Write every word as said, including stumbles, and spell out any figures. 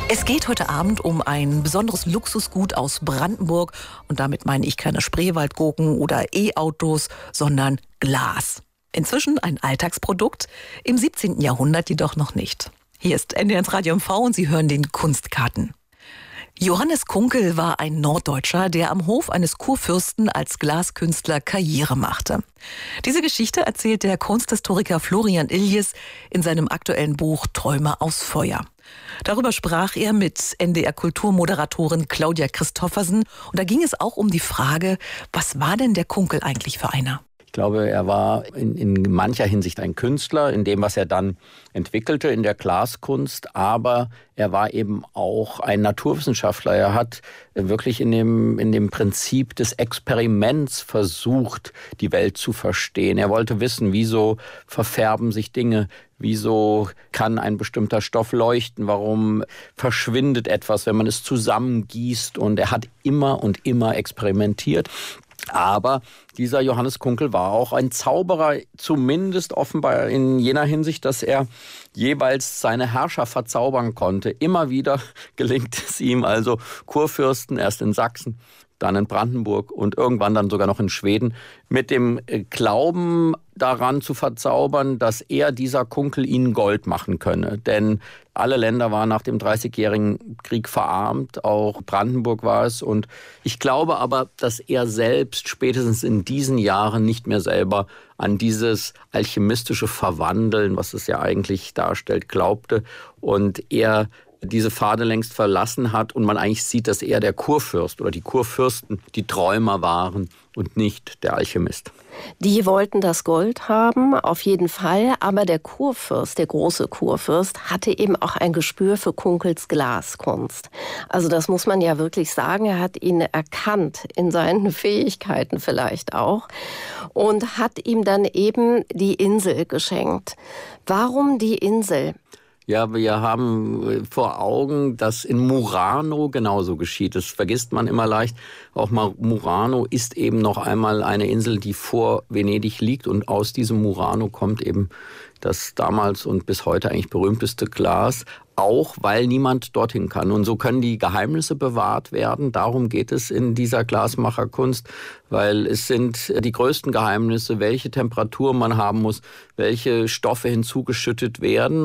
Es geht heute Abend um ein besonderes Luxusgut aus Brandenburg. Und damit meine ich keine Spreewaldgurken oder E-Autos, sondern Glas. Inzwischen ein Alltagsprodukt, im siebzehnten Jahrhundert jedoch noch nicht. Hier ist N D R eins Radio M V und Sie hören den Kunstkarten. Johannes Kunkel war ein Norddeutscher, der am Hof eines Kurfürsten als Glaskünstler Karriere machte. Diese Geschichte erzählt der Kunsthistoriker Florian Illies in seinem aktuellen Buch Träume aus Feuer. Darüber sprach er mit N D R-Kulturmoderatorin Claudia Christoffersen. Und da ging es auch um die Frage, was war denn der Kunkel eigentlich für einer? Ich glaube, er war in, in mancher Hinsicht ein Künstler, in dem, was er dann entwickelte in der Glaskunst. Aber er war eben auch ein Naturwissenschaftler. Er hat wirklich in dem, in dem Prinzip des Experiments versucht, die Welt zu verstehen. Er wollte wissen, wieso verfärben sich Dinge, wieso kann ein bestimmter Stoff leuchten, warum verschwindet etwas, wenn man es zusammengießt. Und er hat immer und immer experimentiert. Aber dieser Johannes Kunkel war auch ein Zauberer, zumindest offenbar in jener Hinsicht, dass er jeweils seine Herrscher verzaubern konnte. Immer wieder gelingt es ihm also, Kurfürsten, erst in Sachsen, dann in Brandenburg und irgendwann dann sogar noch in Schweden, mit dem Glauben daran zu verzaubern, dass er, dieser Kunkel, ihnen Gold machen könne. Denn alle Länder waren nach dem Dreißigjährigen Krieg verarmt, auch Brandenburg war es. Und ich glaube aber, dass er selbst spätestens in diesen Jahren nicht mehr selber an dieses alchemistische Verwandeln, was es ja eigentlich darstellt, glaubte. Und er diese Pfade längst verlassen hat und man eigentlich sieht, dass er der Kurfürst oder die Kurfürsten die Träumer waren und nicht der Alchemist. Die wollten das Gold haben, auf jeden Fall, aber der Kurfürst, der große Kurfürst, hatte eben auch ein Gespür für Kunkels Glaskunst. Also das muss man ja wirklich sagen, er hat ihn erkannt, in seinen Fähigkeiten vielleicht auch, und hat ihm dann eben die Insel geschenkt. Warum die Insel? Ja, wir haben vor Augen, dass in Murano genauso geschieht. Das vergisst man immer leicht. Auch Murano ist eben noch einmal eine Insel, die vor Venedig liegt. Und aus diesem Murano kommt eben das damals und bis heute eigentlich berühmteste Glas. Auch weil niemand dorthin kann. Und so können die Geheimnisse bewahrt werden. Darum geht es in dieser Glasmacherkunst, weil es sind die größten Geheimnisse, welche Temperatur man haben muss, welche Stoffe hinzugeschüttet werden.